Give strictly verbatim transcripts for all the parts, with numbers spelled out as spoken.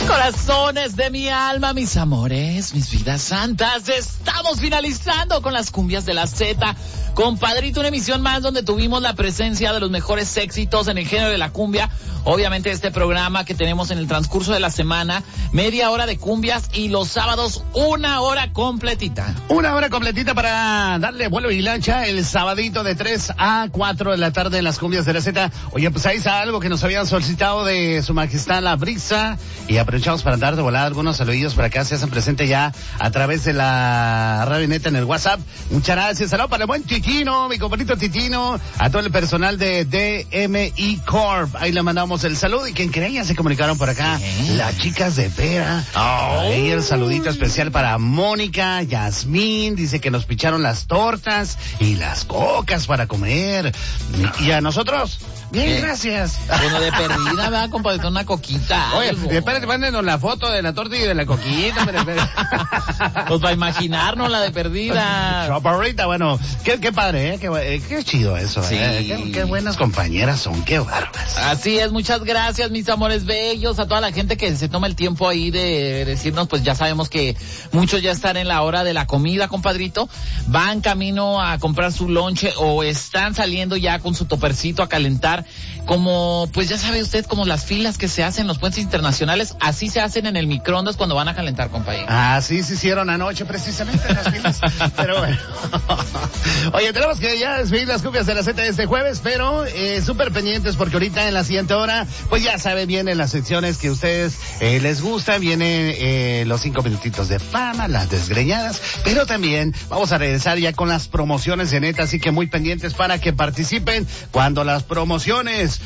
Corazones de mi alma, mis amores, mis vidas santas, estamos finalizando con las cumbias de la Z. Compadrito, una emisión más donde tuvimos la presencia de los mejores éxitos en el género de la cumbia. Obviamente este programa que tenemos en el transcurso de la semana, media hora de cumbias y los sábados una hora completita. Una hora completita para darle vuelo y lancha el sabadito de tres a cuatro de la tarde en las cumbias de la Z. Oye, pues ahí está algo que nos habían solicitado de su majestad la Brisa y aprovechamos para dar de volada algunos saluditos para acá, se hacen presente ya a través de la radio neta en el WhatsApp. Muchas gracias. Saludos para el buen Titino, mi compañito Titino, a todo el personal de D M I Corp. Ahí le mandamos el saludo y quien creía se comunicaron por acá. ¿Eh? Las chicas de Vera. Oh. Ahí el saludito especial para Mónica, Yasmín, dice que nos picharon las tortas y las cocas para comer. Y a nosotros, bien, ¿qué? Gracias. Bueno, de perdida, ¿verdad, compadre? Una coquita. Oye, espérate, mándenos la foto de la torta y de la coquita. Pero, pero. Pues para imaginarnos la de perdida. Chaparrita, bueno, qué, qué padre, ¿eh? Qué, eh, qué chido eso, sí. ¿eh? Qué, qué buenas compañeras son, qué bárbaras. Así es, muchas gracias, mis amores bellos, a toda la gente que se toma el tiempo ahí de decirnos, pues ya sabemos que muchos ya están en la hora de la comida, compadrito, van camino a comprar su lonche o están saliendo ya con su topercito a calentar, como, pues ya sabe usted, como las filas que se hacen en los puentes internacionales, así se hacen en el microondas cuando van a calentar, compadre. Así se hicieron anoche precisamente las filas, pero bueno. Oye, tenemos que ya despedir las cumbias de la Z este jueves, pero eh, súper pendientes porque ahorita en la siguiente hora, pues ya saben, vienen las secciones que a ustedes eh, les gustan, vienen eh, los cinco minutitos de fama, las desgreñadas, pero también vamos a regresar ya con las promociones de neta, así que muy pendientes para que participen cuando las promociones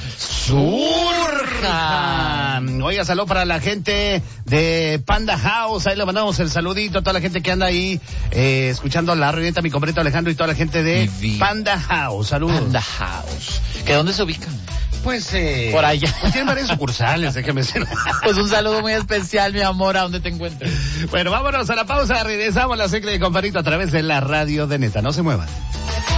surjan. Oiga, saludo para la gente de Panda House, ahí le mandamos el saludito a toda la gente que anda ahí eh, escuchando la reventa, mi compadrito Alejandro y toda la gente de Panda House, saludos. Panda House, ¿que dónde se ubican? Pues, eh... por allá. Pues tienen varias sucursales, déjame decir. Pues un saludo muy especial, mi amor, a donde te encuentres. Bueno, vámonos a la pausa, regresamos a la secre de compadrito a través de la radio de neta, no se muevan.